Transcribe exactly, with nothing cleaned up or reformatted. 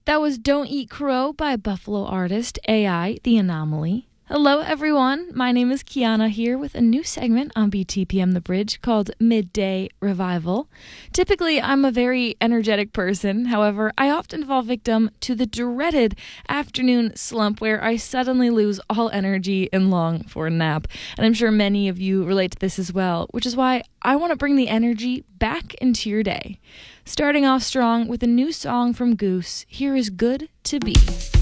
That was Don't Eat Crow by Buffalo artist A I, The Anomaly. Hello everyone, my name is Kiana here with a new segment on B T P M The Bridge called Midday Revival. Typically, I'm a very energetic person. However, I often fall victim to the dreaded afternoon slump where I suddenly lose all energy and long for a nap. And I'm sure many of you relate to this as well, which is why I want to bring the energy back into your day. Starting off strong with a new song from Goose, here is Good to Be.